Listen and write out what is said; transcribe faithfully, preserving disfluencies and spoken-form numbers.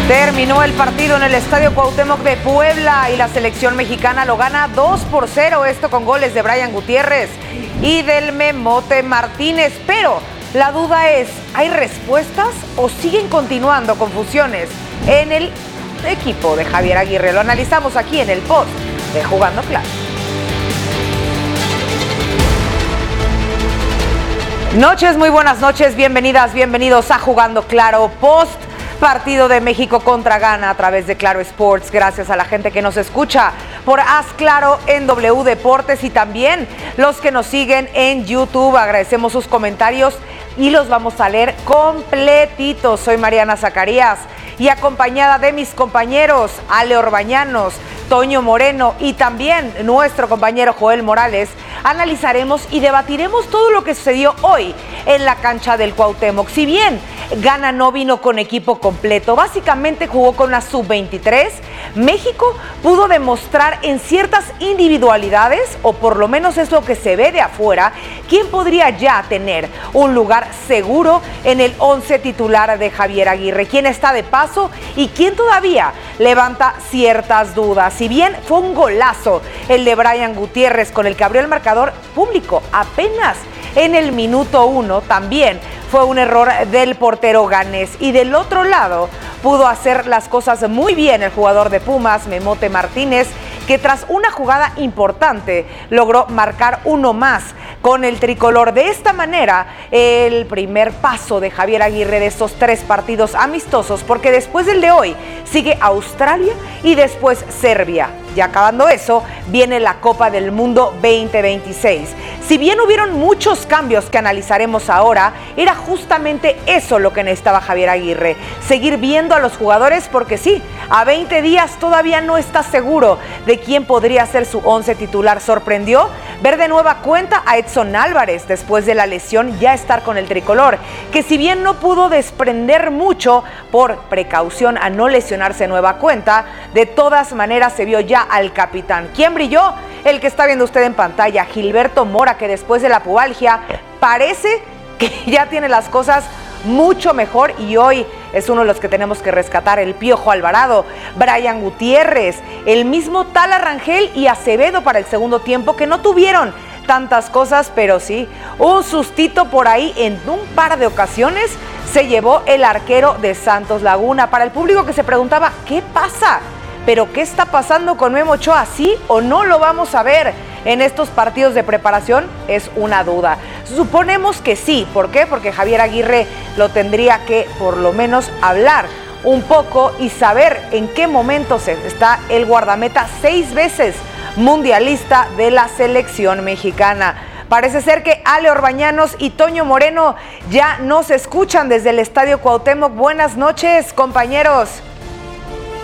Terminó el partido en el Estadio Cuauhtémoc de Puebla y la selección mexicana lo gana dos por cero, esto con goles de Brian Gutiérrez y del Memote Martínez. Pero la duda es, ¿hay respuestas o siguen continuando confusiones en el equipo de Javier Aguirre? Lo analizamos aquí en el post de Jugando Claro. Noches, muy buenas noches, bienvenidas, bienvenidos a Jugando Claro, post partido de México contra Ghana a través de Claro Sports. Gracias a la gente que nos escucha por Haz Claro en W Deportes y también los que nos siguen en YouTube. Agradecemos sus comentarios y los vamos a leer completitos. Soy Mariana Zacarías y acompañada de mis compañeros Ale Orbañanos, Toño Moreno y también nuestro compañero Joel Morales, analizaremos y debatiremos todo lo que sucedió hoy en la cancha del Cuauhtémoc. Si bien Ghana no vino con equipo completo, básicamente jugó con la sub veintitrés, México pudo demostrar en ciertas individualidades, o por lo menos es lo que se ve de afuera, quién podría ya tener un lugar seguro en el once titular de Javier Aguirre, quién está de paso y quién todavía levanta ciertas dudas. Si bien fue un golazo el de Brian Gutiérrez con el que abrió el marcador público apenas en el minuto uno, también fue un error del portero ganés. Y del otro lado pudo hacer las cosas muy bien el jugador de Pumas, Memote Martínez, que tras una jugada importante logró marcar uno más con el tricolor. De esta manera, el primer paso de Javier Aguirre de estos tres partidos amistosos, porque después del de hoy sigue Australia y después Serbia. Y acabando eso, viene la Copa del Mundo veinte veintiséis. Si bien hubieron muchos cambios que analizaremos ahora, era justamente eso lo que necesitaba Javier Aguirre. Seguir viendo a los jugadores porque sí, a veinte días todavía no está seguro de quién podría ser su once titular. Sorprendió ver de nueva cuenta a Edson Álvarez después de la lesión ya estar con el tricolor, que si bien no pudo desprender mucho por precaución a no lesionarse de nueva cuenta, de todas maneras se vio ya al capitán. ¿Quién brilló? El que está viendo usted en pantalla, Gilberto Mora, que después de la pubalgia parece que ya tiene las cosas mucho mejor y hoy es uno de los que tenemos que rescatar. El Piojo Alvarado, Brian Gutiérrez, el mismo Tala Rangel y Acevedo para el segundo tiempo, que no tuvieron tantas cosas, pero sí, un sustito por ahí en un par de ocasiones se llevó el arquero de Santos Laguna. Para el público que se preguntaba, ¿qué pasa? ¿Pero qué está pasando con Memo Ochoa? ¿Sí o no lo vamos a ver en estos partidos de preparación? Es una duda. Suponemos que sí. ¿Por qué? Porque Javier Aguirre lo tendría que por lo menos hablar un poco y saber en qué momento está el guardameta seis veces mundialista de la selección mexicana. Parece ser que Ale Orbañanos y Toño Moreno ya nos escuchan desde el Estadio Cuauhtémoc. Buenas noches, compañeros.